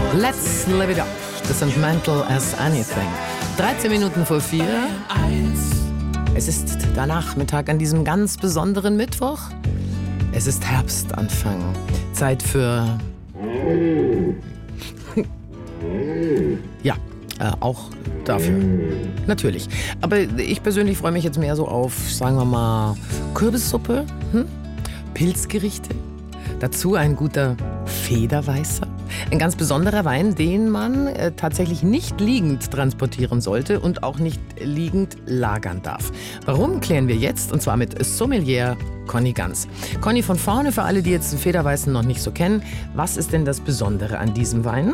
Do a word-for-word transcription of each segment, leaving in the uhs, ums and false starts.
Let's live it up. Das sind Mental as Anything. dreizehn Minuten vor vier. Es ist der Nachmittag an diesem ganz besonderen Mittwoch. Es ist Herbstanfang. Zeit für... ja, äh, auch dafür. Natürlich. Aber ich persönlich freue mich jetzt mehr so auf, sagen wir mal, Kürbissuppe, hm? Pilzgerichte. Dazu ein guter Federweißer. Ein ganz besonderer Wein, den man äh, tatsächlich nicht liegend transportieren sollte und auch nicht liegend lagern darf. Warum, klären wir jetzt, und zwar mit Sommelier Conny Ganz. Conny, von vorne, für alle, die jetzt den Federweißen noch nicht so kennen, was ist denn das Besondere an diesem Wein?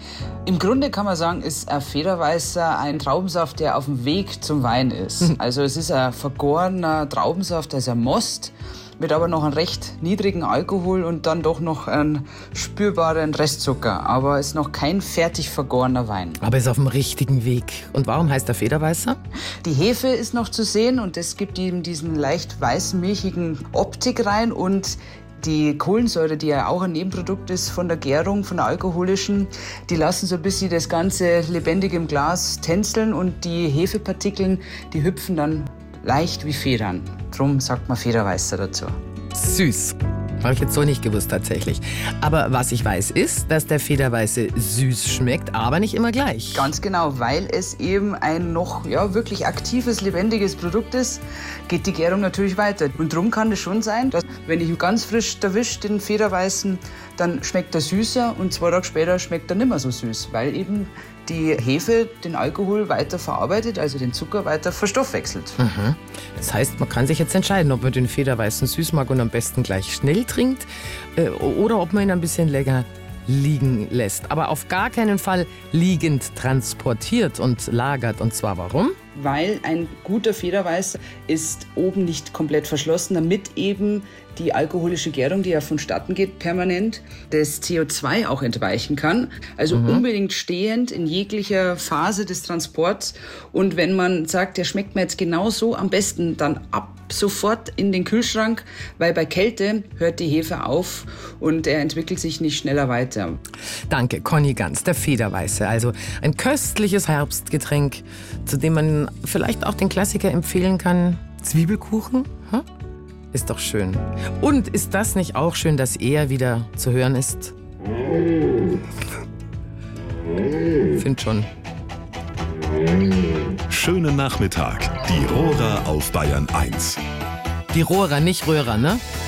Im Grunde kann man sagen, ist ein Federweißer ein Traubensaft, der auf dem Weg zum Wein ist. Also es ist ein vergorener Traubensaft, also ein Most, mit aber noch einem recht niedrigen Alkohol und dann doch noch einen spürbaren Restzucker. Aber ist noch kein fertig vergorener Wein. Aber ist auf dem richtigen Weg. Und warum heißt der Federweißer? Die Hefe ist noch zu sehen und das gibt ihm diesen leicht weiß-milchigen Optik rein. Und die Kohlensäure, die ja auch ein Nebenprodukt ist von der Gärung, von der alkoholischen, die lassen so ein bisschen das Ganze lebendig im Glas tänzeln und die Hefepartikeln, die hüpfen dann leicht wie Federn. Drum sagt man Federweißer dazu. Süß. Habe ich jetzt so nicht gewusst tatsächlich. Aber was ich weiß ist, dass der Federweiße süß schmeckt, aber nicht immer gleich. Ganz genau, weil es eben ein noch ja, wirklich aktives, lebendiges Produkt ist, geht die Gärung natürlich weiter. Und darum kann es schon sein, dass wenn ich ihn ganz frisch erwische, den Federweißen, dann schmeckt er süßer und zwei Tage später schmeckt er nicht mehr so süß, weil eben die Hefe den Alkohol weiter verarbeitet, also den Zucker weiter verstoffwechselt. Mhm. Das heißt, man kann sich jetzt entscheiden, ob man den Federweißen süß mag und am besten gleich schnell trinkt äh, oder ob man ihn ein bisschen länger liegen lässt. Aber auf gar keinen Fall liegend transportiert und lagert. Und zwar warum? Weil ein guter Federweißer ist oben nicht komplett verschlossen, damit eben die alkoholische Gärung, die ja vonstatten geht permanent, das C O zwei auch entweichen kann. Also mhm. unbedingt stehend in jeglicher Phase des Transports. Und wenn man sagt, der schmeckt mir jetzt genauso, am besten dann ab sofort in den Kühlschrank, weil bei Kälte hört die Hefe auf und er entwickelt sich nicht schneller weiter. Danke, Conny Ganz, der Federweiße. Also ein köstliches Herbstgetränk, zu dem man vielleicht auch den Klassiker empfehlen kann. Zwiebelkuchen? Hm? Ist doch schön. Und ist das nicht auch schön, dass er wieder zu hören ist? Find schon. Schönen Nachmittag. Die Rohrer auf Bayern eins. Die Rohrer, nicht Röhrer, ne?